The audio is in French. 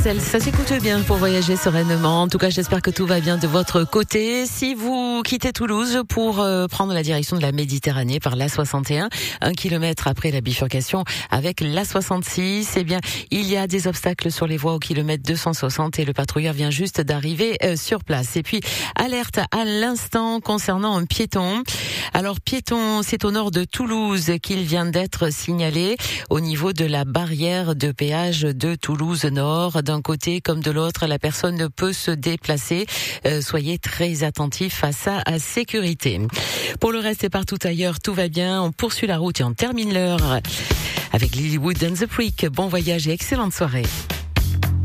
Marcel, ça s'écoute bien pour voyager sereinement. En tout cas, j'espère que tout va bien de votre côté. Si vous quittez Toulouse pour prendre la direction de la Méditerranée par l'A61, 1 kilomètre après la bifurcation avec l'A66, eh bien, il y a des obstacles sur les voies au kilomètre 260 et le patrouilleur vient juste d'arriver sur place. Et puis, alerte à l'instant concernant un piéton. Alors, piéton, c'est au nord de Toulouse qu'il vient d'être signalé au niveau de la barrière de péage de Toulouse Nord. D'un côté comme de l'autre, la personne ne peut se déplacer. Soyez très attentifs à sa sécurité. Pour le reste et partout ailleurs, tout va bien. On poursuit la route et on termine l'heure avec Lilywood and the Freak. Bon voyage et excellente soirée.